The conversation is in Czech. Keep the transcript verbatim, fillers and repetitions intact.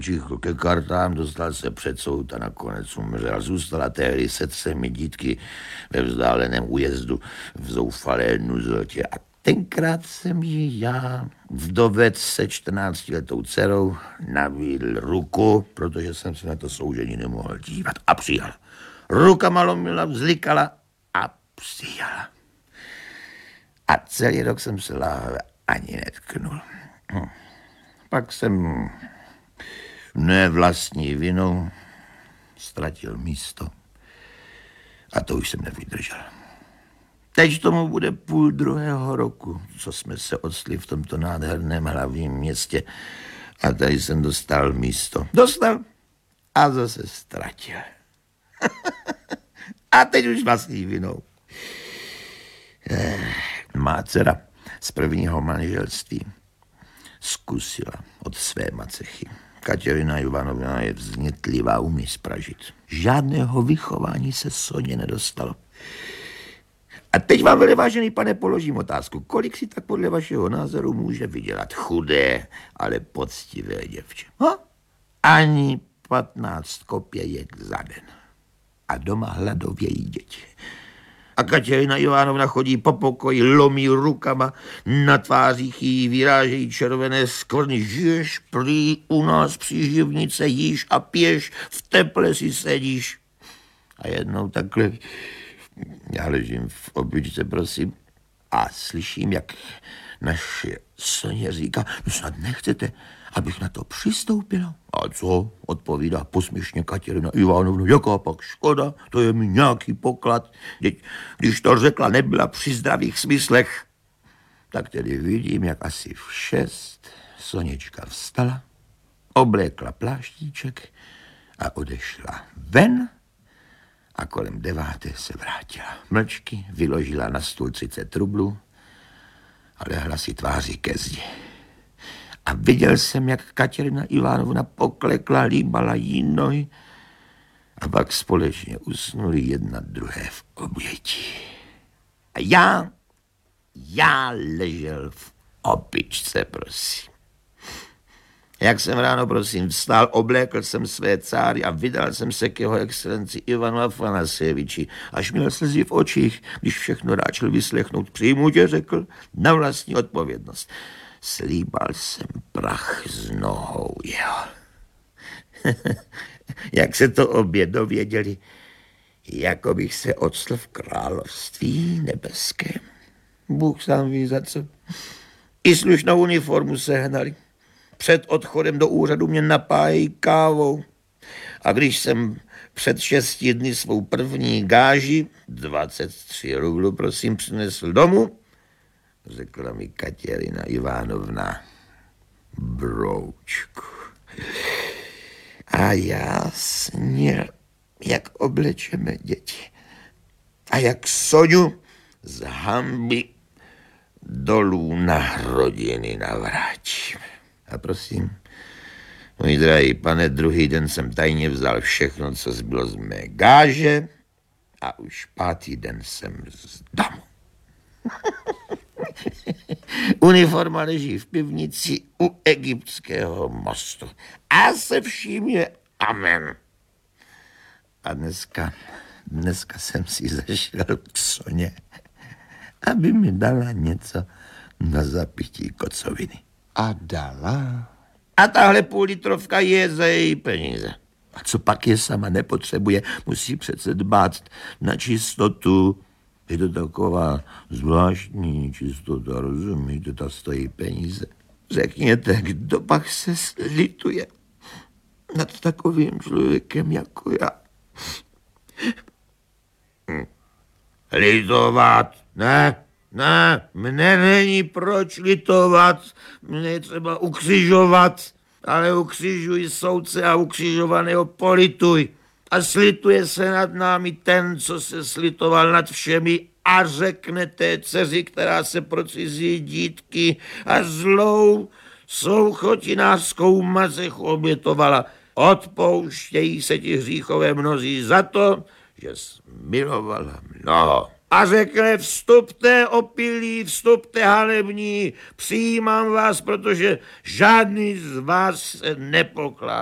čichl ke kartám, dostal se před soud a nakonec umřel. Zůstala tehdy se třemi dítky ve vzdáleném újezdu v zoufalé nuzotě. A tenkrát jsem ji já, vdovec se čtrnáctiletou dcerou, nabídl ruku, protože jsem se na to soužení nemohl dívat, a přijal. Rukama lomila, vzlikala a přijala. A celý rok jsem se láhve ani netknul. Hm. Pak jsem ne vlastní vinou ztratil místo a to už jsem nevydržel. Teď tomu bude půl druhého roku, co jsme se odstli v tomto nádherném hlavním městě a tady jsem dostal místo. Dostal a zase ztratil. A teď už vlastní vinou. Má dcera z prvního manželství zkusila od své macechy. Kateřina Ivanovna je vznětlivá, umí spražit. Žádného vychování se Soně nedostalo. A teď vám, velice vážený pane, položím otázku. Kolik si tak podle vašeho názoru může vydělat chudé, ale poctivé děvče? Ha? Ani patnáct kopějek za den. A doma hladovějí děti. A Kateřina Ivanovna chodí po pokoji, lomí rukama, na tvářích jí vyrážejí červené skvrny. Žiješ prý u nás příživnice, jíš a piješ, v teple si sedíš. A jednou takhle já ležím v obličce, prosím, a slyším, jak naše Soně říká, no snad nechcete, abych na to přistoupila. A co? Odpovídá posměšně Kateřina Ivanovna, jaká pak škoda, to je mi nějaký poklad. Teď, když to řekla, nebyla při zdravých smyslech. Tak tedy vidím, jak asi v šest Sonička vstala, oblékla pláštíček a odešla ven a kolem deváté se vrátila. Mlčky vyložila na stůl třicet rublů a lehla si tváří ke zdi. A viděl jsem, jak Kateřina Ivanovna poklekla, líbala jí nohy a pak společně usnuli jedna druhé v oběti. A já, já ležel v opičce, prosím. Jak jsem ráno, prosím, vstal, oblékl jsem své cáry a vydal jsem se k jeho excelenci Ivanu Afanasjeviči. Až měl slzy v očích, když všechno ráčil vyslechnout, přijmu tě, řekl, na vlastní odpovědnost. Slíbal jsem prach z nohou jeho. Jak se to obě dověděli, jako bych se octl v království nebeském. Bůh sám ví za co. I slušnou uniformu sehnali. Před odchodem do úřadu mě napájejí kávou. A když jsem před šesti dny svou první gáži, dvacet tři rublů, prosím, přinesl domů, řekla mi Kateřina Ivanovna, broučku. A já sněl, jak oblečeme děti. A jak Soňu z hanby dolů na rodiny navrátím. A prosím, můj drahý pane, druhý den jsem tajně vzal všechno, co zbylo z mé gáže a už pátý den jsem z domu. Uniforma leží v pivnici u egyptského mostu. A se vším je amen. A dneska, dneska jsem si zašel k Soně, aby mi dala něco na zapití kocoviny. A dala. A tahle půl litrovka je za její peníze. A co pak je sama nepotřebuje, musí přece dbát na čistotu. Je to taková zvláštní čistota, rozumíte, ta stojí peníze. Řekněte, kdo pak se slituje nad takovým člověkem jako já. Hm. Litovat, ne? Ne, mne není proč litovat, mne je třeba ukřižovat, ale ukřižuj soudce a ukřižovaného polituj. A slituje se nad námi ten, co se slitoval nad všemi a řekne té dceři, která se pro cizí dítky a zlou souchotinářskou macechu obětovala. Odpouštějí se ti hříchové mnozí za to, že jsi milovala mnoho. A řekne, vstupte opilí, vstupte hanební, přijímám vás, protože žádný z vás se nepokládá